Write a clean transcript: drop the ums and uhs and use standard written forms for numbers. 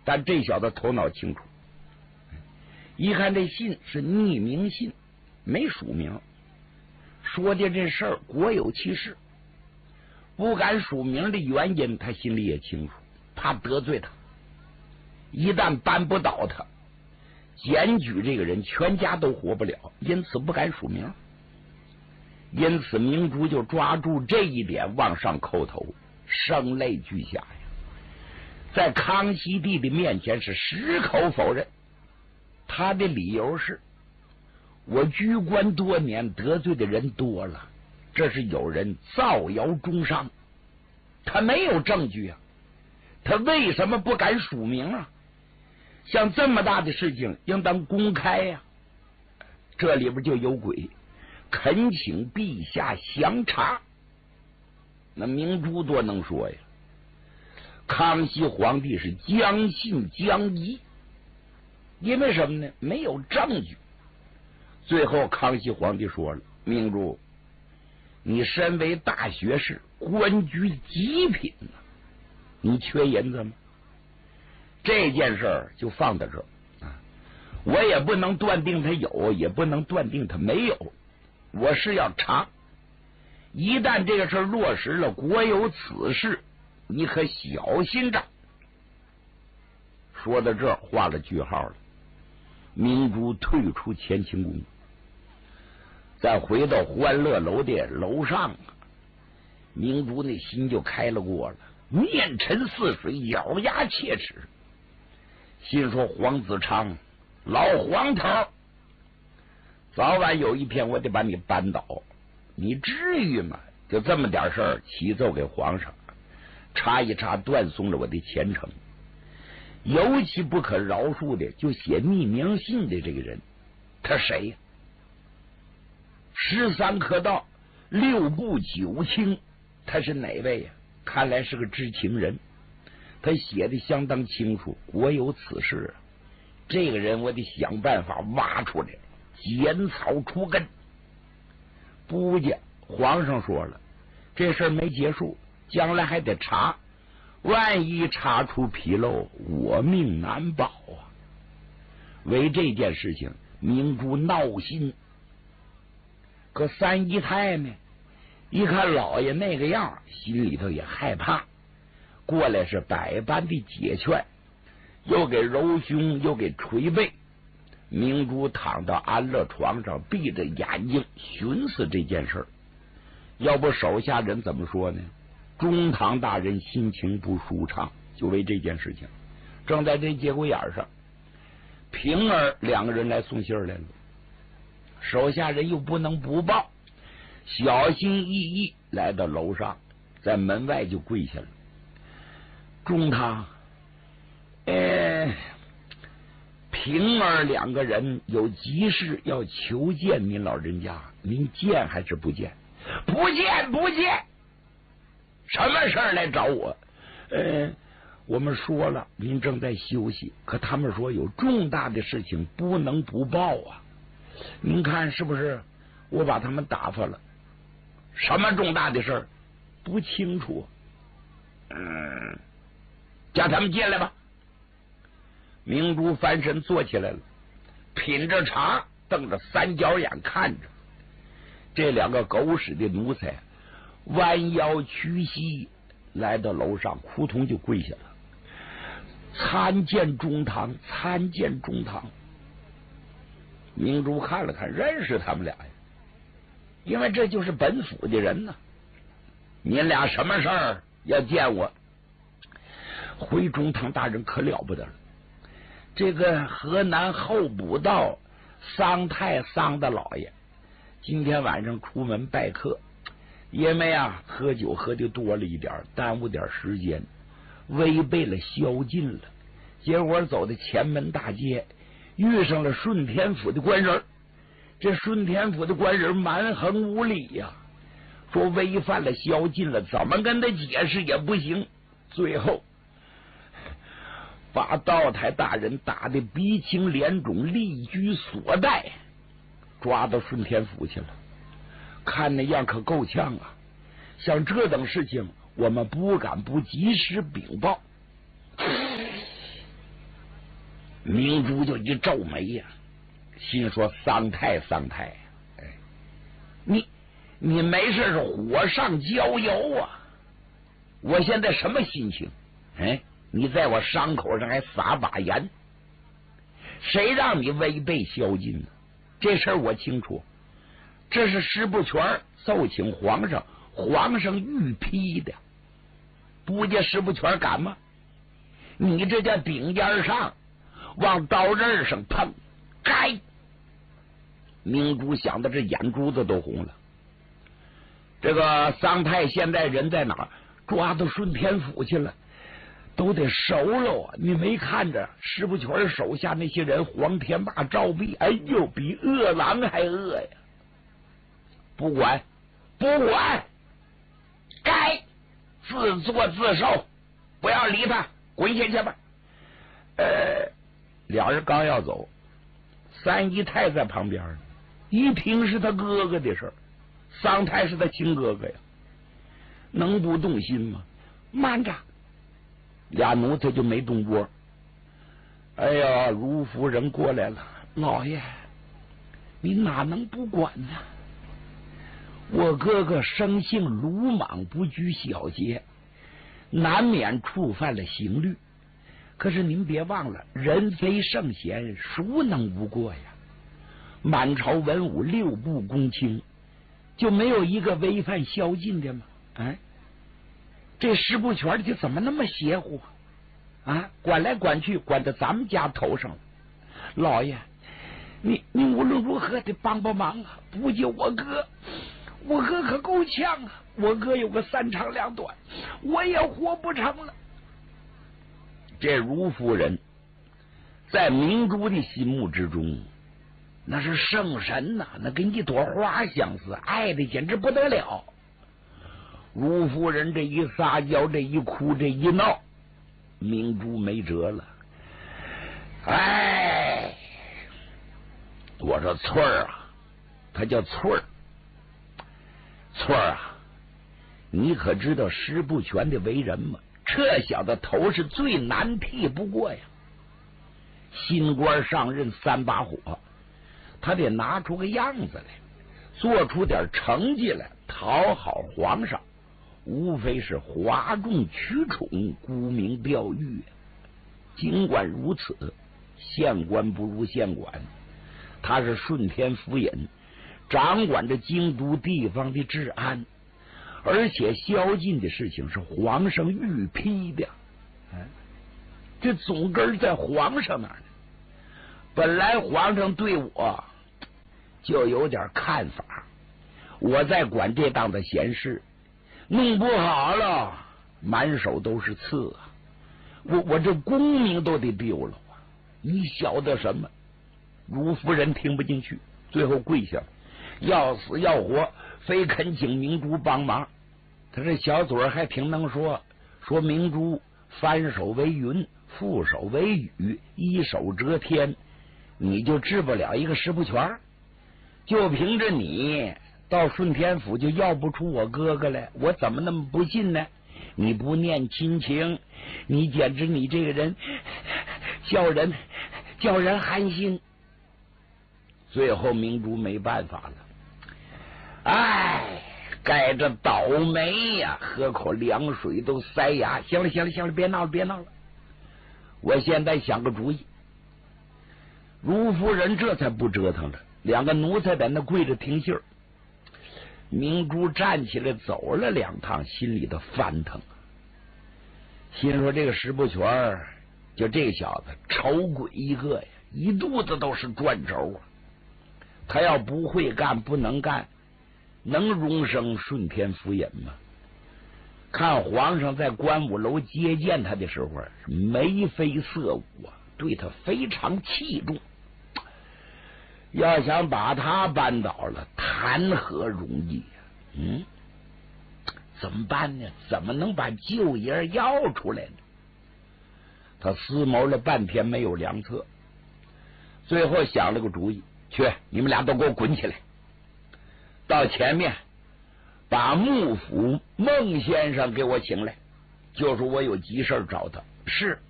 但这小子头脑清楚，一看这信是匿名信，没署名，说的这事儿国有其事，不敢署名的原因他心里也清楚，怕得罪他，一旦扳不倒他，检举这个人全家都活不了，因此不敢署名。因此明珠就抓住这一点往上叩头，声泪俱下呀，在康熙帝的面前是矢口否认。他的理由是，我居官多年，得罪的人多了，这是有人造谣中伤，他没有证据啊，他为什么不敢署名啊？像这么大的事情应当公开呀，这里边就有鬼，恳请陛下详查。那明珠多能说呀，康熙皇帝是将信将疑，因为什么呢？没有证据。最后康熙皇帝说了，明珠，你身为大学士，官居极品呢，你缺银子吗？这件事儿就放在这儿啊，我也不能断定他有，也不能断定他没有，我是要查。一旦这个事儿落实了，国有此事，你可小心着。说到这儿，画了句号了。明珠退出乾清宫，再回到欢乐楼的楼上，明珠那心就开了锅了，面沉似水，咬牙切齿，心说黄子昌，老黄头，早晚有一天我得把你扳倒，你至于吗？就这么点事儿启奏给皇上，查一查，断送了我的前程。尤其不可饶恕的，就写匿名信的这个人，他谁呀？13可道6部9卿，他是哪位呀？看来是个知情人，他写的相当清楚，国有此事，这个人我得想办法挖出来，剪草除根。不家皇上说了，这事儿没结束，将来还得查，万一查出纰漏，我命难保啊！为这件事情，明珠闹心。可三姨太呢，一看老爷那个样，心里头也害怕，过来是百般的解劝，又给揉胸，又给捶背。明珠躺到安乐床上，闭着眼睛寻思这件事儿。要不手下人怎么说呢？中堂大人心情不舒畅，就为这件事情。正在这节骨眼上，平儿2个人来送信来了，手下人又不能不报，小心翼翼来到楼上，在门外就跪下了。中堂，平儿2个人有急事要求见您老人家，您见还是不见？不见，不见。什么事儿来找我？我们说了，您正在休息，可他们说有重大的事情不能不报啊。您看是不是我把他们打发了？什么重大的事儿？不清楚。叫他们进来吧。明珠翻身坐起来了，品着茶，瞪着3角眼看着这2个狗屎的奴才，弯腰屈膝来到楼上，扑通就跪下了。参见中堂，参见中堂。明珠看了看，认识他们俩呀，因为这就是本府的人呢。您俩什么事儿要见我？回中堂大人可了不得了，这个河南候补道桑太桑大老爷今天晚上出门拜客，因为喝酒喝的多了一点，耽误点时间，违背了宵禁了。结果走到前门大街，遇上了顺天府的官人。这顺天府的官人蛮横无理呀，说违反了宵禁了，怎么跟他解释也不行。最后把道台大人打得鼻青脸肿，力居所带，抓到顺天府去了。看那样可够呛啊！像这等事情，我们不敢不及时禀报。 明珠就一皱眉呀，心说桑太，你没事是火上浇油啊！我现在什么心情？你在我伤口上还撒把盐，谁让你违背宵禁呢？这事儿我清楚，这是石不全奏请皇上，皇上御批的，不叫石不全敢吗？你这叫顶尖上往刀刃上碰，该！明珠想的这眼珠子都红了。这个桑太现在人在哪儿？抓到顺天府去了，都得收了啊！你没看着石不全手下那些人，黄天霸、赵壁，哎呦，比饿狼还饿呀！不管，该自作自受，不要理他，滚下去吧。俩人刚要走，三姨太在旁边，一听是他哥哥的事儿，桑太是他亲哥哥呀，能不动心吗？慢着，俩奴才就没动窝。哎呀，卢夫人过来了，老爷，你哪能不管呢？我哥哥生性鲁莽，不拘小节，难免触犯了刑律。可是您别忘了，人非圣贤，孰能无过呀？满朝文武6部公卿，就没有一个违反宵禁的吗？这石不全就怎么那么邪乎啊？管来管去，管到咱们家头上了。老爷，你无论如何得帮忙啊！不救我哥可够呛啊！我哥有个3长2短，我也活不成了。这如夫人在明珠的心目之中，那是圣神呐，那跟一朵花相似，爱的简直不得了。如夫人这一撒娇，这一哭，这一闹，明珠没辙了。我说翠儿啊，他叫翠儿，翠儿啊，你可知道石不全的为人吗？这小子头是最难剃不过呀。新官上任3把火，他得拿出个样子来，做出点成绩来，讨好皇上，无非是哗众取宠，沽名钓誉。尽管如此，县官不如县管，他是顺天府尹，掌管着京都地方的治安，而且宵禁的事情是皇上御批的，这总根在皇上那儿呢。本来皇上对我就有点看法，我在管这档子闲事，弄不好了满手都是刺啊！我这功名都得丢了啊！你晓得什么？如夫人听不进去，最后跪下了，要死要活，非恳请明珠帮忙。他这小嘴还挺能说，说明珠翻手为云，覆手为雨，一手遮天，你就治不了一个石不全，就凭着你到顺天府就要不出我哥哥来，我怎么那么不信呢？你不念亲情，你简直你这个人叫人寒心。最后明珠没办法了，该这倒霉呀！喝口凉水都塞牙。行了，别闹了，我现在想个主意。如夫人这才不折腾了，两个奴才在那跪着听信儿。明珠站起来走了2趟，心里头翻腾，心说这个石不全就这小子丑鬼一个呀，一肚子都是转轴啊！他要不会干不能干，能荣升顺天府尹吗？看皇上在观武楼接见他的时候眉飞色舞啊，对他非常器重。要想把他扳倒了，谈何容易呀？怎么办呢？怎么能把舅爷要出来呢？他思谋了半天没有良策，最后想了个主意，去，你们俩都给我滚起来，到前面把幕府孟先生给我请来，就说我有急事找他。是，